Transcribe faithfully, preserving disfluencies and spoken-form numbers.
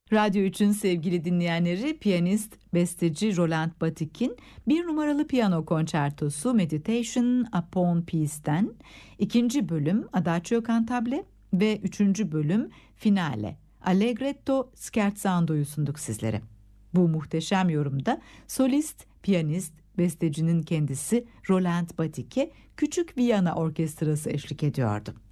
Radyo üçün sevgili dinleyenleri, piyanist, besteci Roland Batik'in bir numaralı piyano konçertosu Meditation Upon Peace'ten ikinci bölüm Adagio Cantabile ve üçüncü bölüm Finale Allegretto Scherzando'yu sunduk sizlere. Bu muhteşem yorumda solist, piyanist, bestecinin kendisi Roland Batik'e Küçük Viyana Orkestrası eşlik ediyordu.